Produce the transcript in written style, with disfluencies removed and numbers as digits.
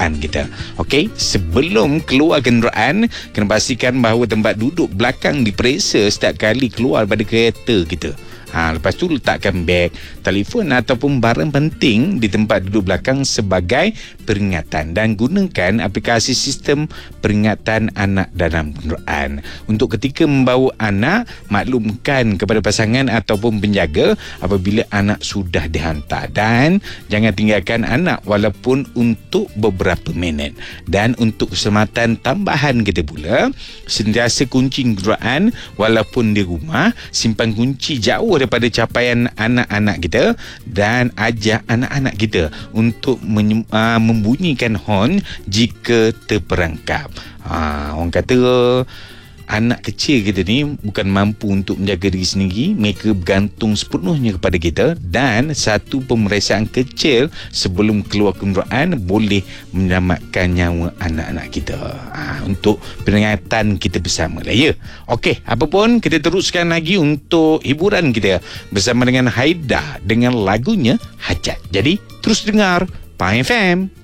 depan kita. Okey, sebelum keluar kenderaan, kena pastikan bahawa tempat duduk belakang diperiksa setiap kali keluar daripada kereta kita. Lepas tu letakkan beg, telefon ataupun barang penting di tempat duduk belakang sebagai peringatan, dan gunakan aplikasi sistem peringatan anak dalam kenderaan. Untuk ketika membawa anak, maklumkan kepada pasangan ataupun penjaga apabila anak sudah dihantar, dan jangan tinggalkan anak walaupun untuk beberapa minit. Dan untuk keselamatan tambahan kita pula, sentiasa kunci kenderaan walaupun di rumah, simpan kunci jauh daripada capaian anak-anak kita, dan ajak anak-anak kita untuk membunyikan horn jika terperangkap. Orang kata anak kecil kita ni bukan mampu untuk menjaga diri sendiri, mereka bergantung sepenuhnya kepada kita, dan satu pemeriksaan kecil sebelum keluar kenderaan boleh menyelamatkan nyawa anak-anak kita. Untuk peringatan kita bersama lah, ya. Okey, apapun kita teruskan lagi untuk hiburan kita bersama dengan Haida dengan lagunya Hajat. Jadi terus dengar Pai FM.